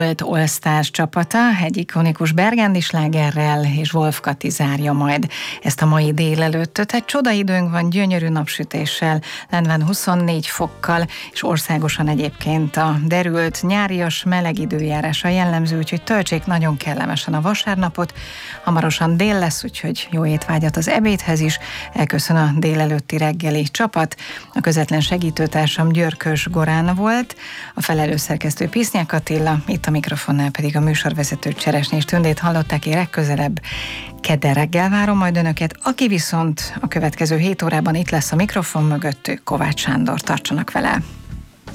All Stars csapata egy ikonikus Bergendi slágerrel, és Wolf Kati zárja majd ezt a mai délelőttöt. Egy csoda időnk van, gyönyörű napsütéssel, lendván 24 fokkal, és országosan egyébként a derült nyárias meleg időjárása jellemző, úgyhogy töltsék nagyon kellemesen a vasárnapot. Hamarosan dél lesz, úgyhogy jó étvágyat az ebédhez is. Elköszön a délelőtti reggeli csapat. A közvetlen segítőtársam Györkös Gorán volt, a felelős szerkesztő Pisznyák Attila, itt a mikrofonnál pedig a műsorvezető Cseresnés Tündét hallották. Én legközelebb kedden reggel várom majd önöket. Aki viszont a következő 7 órában itt lesz a mikrofon mögött, Kovács Sándor. Tartsanak vele!